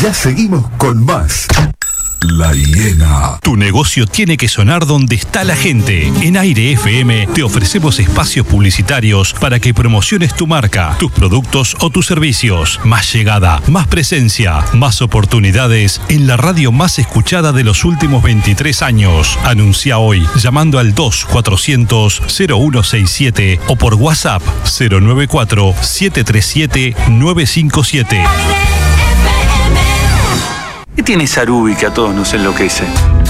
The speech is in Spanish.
Ya seguimos con más. La Hiena. Tu negocio tiene que sonar donde está la gente. En Aire FM te ofrecemos espacios publicitarios para que promociones tu marca, tus productos o tus servicios. Más llegada, más presencia, más oportunidades en la radio más escuchada de los últimos 23 años. Anuncia hoy llamando al 2400-0167 o por WhatsApp 094-737-957. ¿Qué tiene Sarubi que a todos nos enloquece?